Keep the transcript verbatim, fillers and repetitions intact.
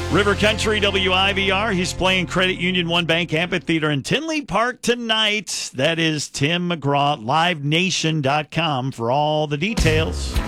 River Country W I V R. He's playing Credit Union One Bank Amphitheater in Tinley Park tonight. That is Tim McGraw, live nation dot com for all the details.